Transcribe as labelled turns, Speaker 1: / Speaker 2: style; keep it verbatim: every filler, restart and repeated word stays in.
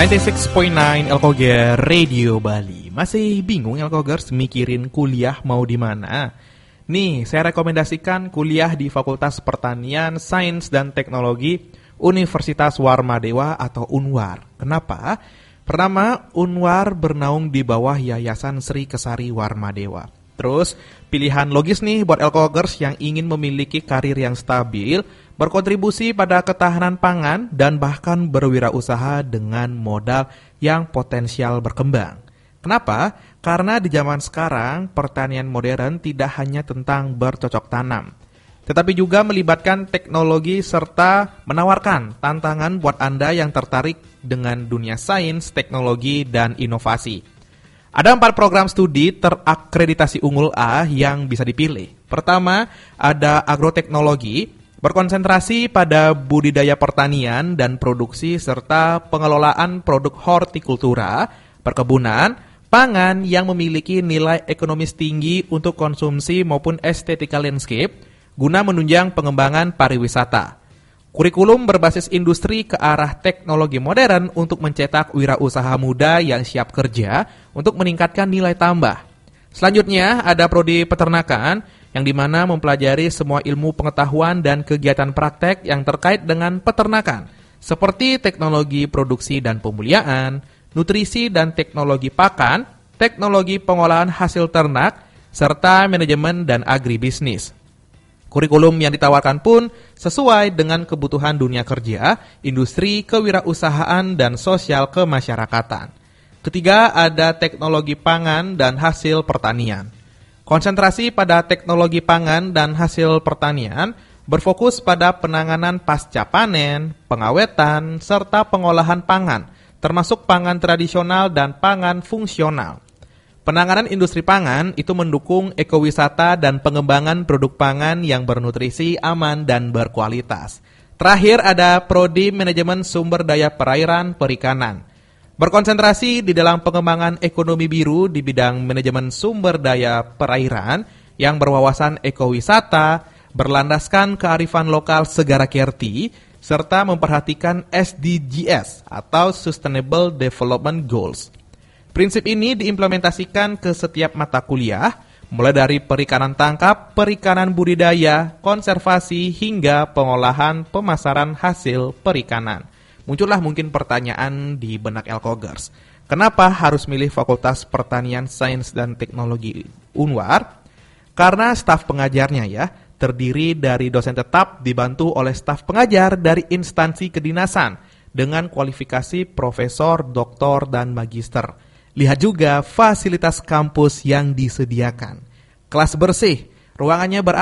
Speaker 1: sembilan puluh enam koma sembilan Elkoger Radio Bali. Masih bingung Elkogers mikirin kuliah mau di mana? Nih, saya rekomendasikan kuliah di Fakultas Pertanian, Sains dan Teknologi Universitas Warmadewa atau Unwar. Kenapa? Pertama, Unwar bernaung di bawah Yayasan Sri Kesari Warmadewa. Terus, pilihan logis nih buat Elkogers yang ingin memiliki karir yang stabil, berkontribusi pada ketahanan pangan, dan bahkan berwirausaha dengan modal yang potensial berkembang. Kenapa? Karena di zaman sekarang, pertanian modern tidak hanya tentang bercocok tanam, tetapi juga melibatkan teknologi serta menawarkan tantangan buat Anda yang tertarik dengan dunia sains, teknologi, dan inovasi. Ada empat program studi terakreditasi unggul A yang bisa dipilih. Pertama, ada agroteknologi, berkonsentrasi pada budidaya pertanian dan produksi serta pengelolaan produk hortikultura, perkebunan, pangan yang memiliki nilai ekonomis tinggi untuk konsumsi maupun estetika landscape guna menunjang pengembangan pariwisata. Kurikulum berbasis industri ke arah teknologi modern untuk mencetak wirausaha muda yang siap kerja untuk meningkatkan nilai tambah. Selanjutnya ada prodi peternakan yang dimana mempelajari semua ilmu pengetahuan dan kegiatan praktek yang terkait dengan peternakan, seperti teknologi produksi dan pemuliaan, nutrisi dan teknologi pakan, teknologi pengolahan hasil ternak, serta manajemen dan agribisnis. Kurikulum yang ditawarkan pun sesuai dengan kebutuhan dunia kerja, industri, kewirausahaan, dan sosial kemasyarakatan. Ketiga, ada teknologi pangan dan hasil pertanian. Konsentrasi pada teknologi pangan dan hasil pertanian berfokus pada penanganan pasca panen, pengawetan, serta pengolahan pangan, termasuk pangan tradisional dan pangan fungsional. Penanganan industri pangan itu mendukung ekowisata dan pengembangan produk pangan yang bernutrisi, aman, dan berkualitas. Terakhir ada prodi manajemen sumber daya perairan perikanan. Berkonsentrasi di dalam pengembangan ekonomi biru di bidang manajemen sumber daya perairan yang berwawasan ekowisata, berlandaskan kearifan lokal segara kerti, serta memperhatikan S D Gs atau Sustainable Development Goals. Prinsip ini diimplementasikan ke setiap mata kuliah, mulai dari perikanan tangkap, perikanan budidaya, konservasi, hingga pengolahan pemasaran hasil perikanan. Muncullah mungkin pertanyaan di benak Elkogers, kenapa harus milih Fakultas Pertanian, Sains dan Teknologi Unwar? Karena staf pengajarnya ya, terdiri dari dosen tetap dibantu oleh staf pengajar dari instansi kedinasan dengan kualifikasi profesor, doktor, dan magister. Lihat juga fasilitas kampus yang disediakan. Kelas bersih, ruangannya ber